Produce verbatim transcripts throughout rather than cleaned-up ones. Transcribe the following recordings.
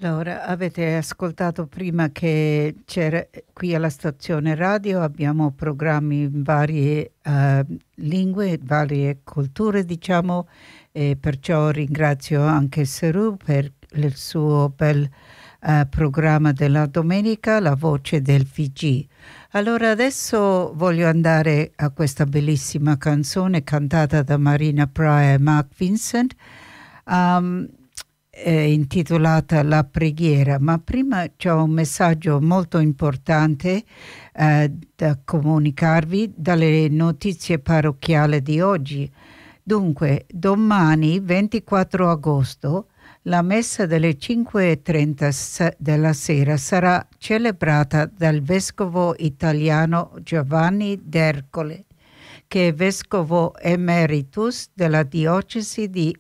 Allora, avete ascoltato prima che c'era qui alla stazione radio, abbiamo programmi in varie uh, lingue, varie culture, diciamo, e perciò ringrazio anche Seru per il suo bel uh, programma della domenica, La Voce del V G. Allora, adesso voglio andare a questa bellissima canzone cantata da Marina Prior e Mark Vincent. Um, Eh, intitolata La preghiera, ma prima c'è un messaggio molto importante eh, da comunicarvi dalle notizie parrocchiali di oggi. Dunque, domani ventiquattro agosto la messa delle cinque e trenta della sera sarà celebrata dal vescovo italiano Giovanni D'Ercole, che è vescovo emeritus della diocesi di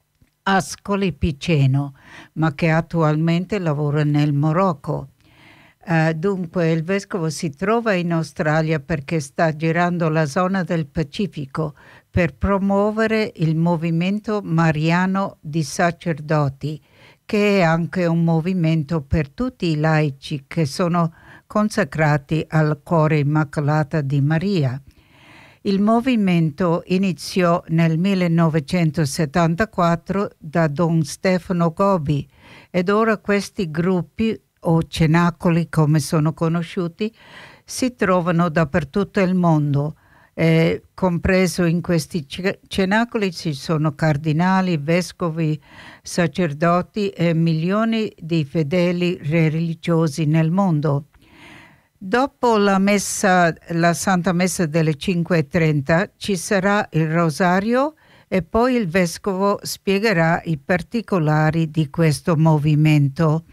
Ascoli Piceno, ma che attualmente lavora nel Marocco. Uh, dunque il vescovo si trova in Australia perché sta girando la zona del Pacifico per promuovere il movimento mariano di sacerdoti, che è anche un movimento per tutti i laici che sono consacrati al cuore immacolato di Maria. Il movimento iniziò nel millenovecentosettantaquattro da Don Stefano Gobi ed ora questi gruppi, o cenacoli come sono conosciuti, si trovano dappertutto il mondo. Eh, compreso in questi cenacoli ci sono cardinali, vescovi, sacerdoti e milioni di fedeli religiosi nel mondo. Dopo la messa, la Santa Messa delle cinque e trenta, ci sarà il rosario e poi il vescovo spiegherà i particolari di questo movimento.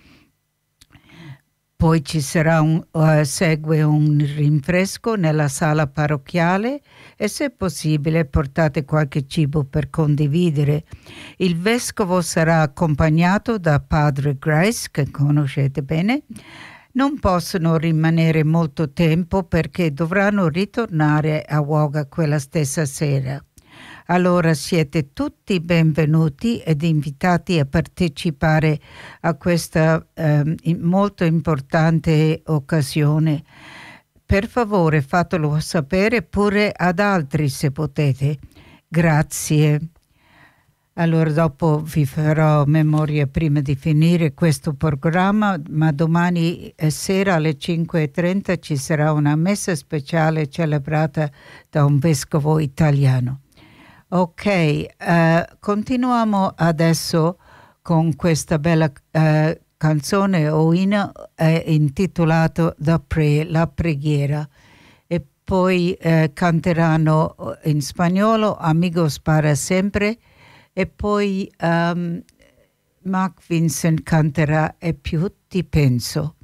Poi ci sarà un, uh, segue un rinfresco nella sala parrocchiale e se possibile portate qualche cibo per condividere. Il vescovo sarà accompagnato da Padre Grace, che conoscete bene. Non possono rimanere molto tempo perché dovranno ritornare a Wagga quella stessa sera. Allora siete tutti benvenuti ed invitati a partecipare a questa eh, molto importante occasione. Per favore fatelo sapere pure ad altri se potete. Grazie. Allora dopo vi farò memoria prima di finire questo programma, ma domani sera alle cinque e trenta ci sarà una messa speciale celebrata da un vescovo italiano. Ok, uh, continuiamo adesso con questa bella uh, canzone o inno uh, intitolato The Prayer, la preghiera, e poi uh, canteranno in spagnolo Amigos para sempre. E poi um, Mark Vincent canterà E più ti penso.